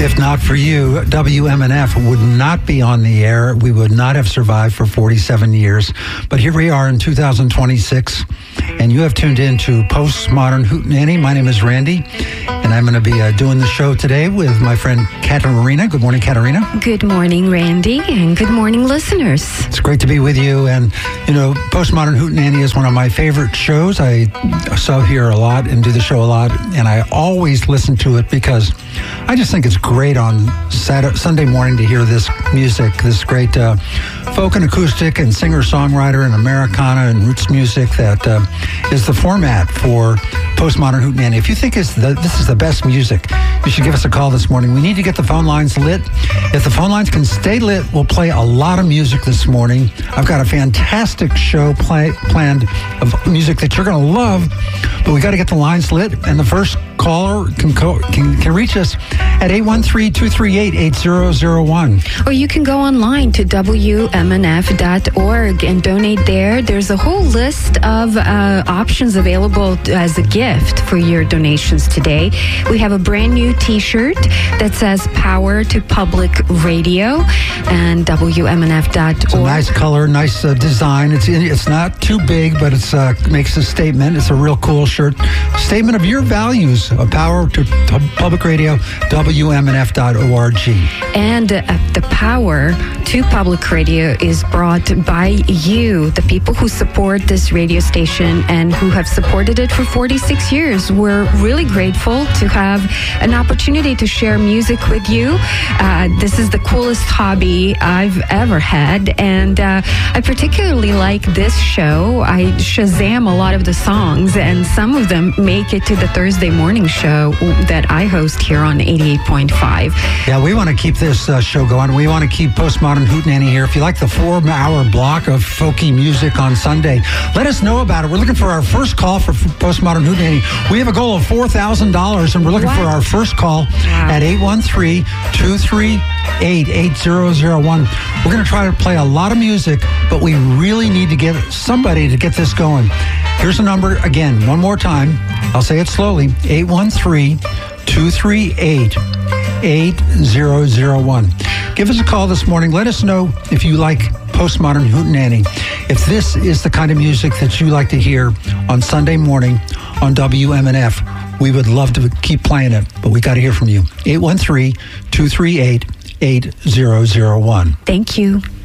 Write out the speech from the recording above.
If not for you, WMNF would not be on the air. We would not have survived for 47 years. But here we are in 2026, and you have tuned in to Postmodern Hootenanny. My name is Randy, and I'm going to be doing the show today with my friend Katarina. Good morning, Katarina. Good morning, Randy, and good morning, listeners. It's great to be with you. And, you know, Postmodern Hootenanny is one of my favorite shows. I sub here a lot and do the show a lot, and I always listen to it because I just think it's great on Sunday morning to hear this music, this great folk and acoustic and singer-songwriter and Americana and roots music that is the format for Postmodern Hootenanny. If you think this is the best music, you should give us a call this morning. We need to get the phone lines lit. If the phone lines can stay lit, we'll play a lot of music this morning. I've got a fantastic show planned of music that you're going to love, but we got to get the lines lit, and the first caller can reach us at 813-238-8001. Or you can go online to WMNF.org and donate there. There's a whole list of options available as a gift for your donations today. We have a brand new t-shirt that says Power to Public Radio and WMNF.org. It's a nice color, nice design. It's not too big, but it makes a statement. It's a real cool shirt. Statement of your values. Power to Public Radio, WMNF.org. And the Power to Public Radio is brought by you, the people who support this radio station and who have supported it for 46 years. We're really grateful to have an opportunity to share music with you. This is the coolest hobby I've ever had, and I particularly like this show. I Shazam a lot of the songs, and some of them make it to the Thursday morning show that I host here on 88.5. Yeah, we want to keep this show going. We want to keep Postmodern Hootenanny here. If you like the 4-hour block of folky music on Sunday, let us know about it. We're looking for our first call for Postmodern Hootenanny. We have a goal of $4,000, and we're looking for our first call at 813-238-8001. We're going to try to play a lot of music, but we really need to get somebody to get this going. Here's the number again, one more time. I'll say it slowly, 813-238-8001. Give us a call this morning. Let us know if you like Postmodern Hootenanny. If this is the kind of music that you like to hear on Sunday morning on WMNF, we would love to keep playing it, but we got to hear from you. 813-238-8001. Thank you.